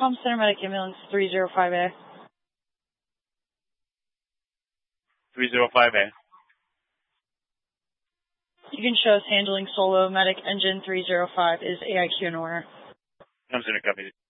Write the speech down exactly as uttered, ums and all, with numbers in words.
Com Center Medic Ambulance three zero five A. three zero five A. You can show us handling solo medic engine three zero five is A I Q and order. Com Center, copy.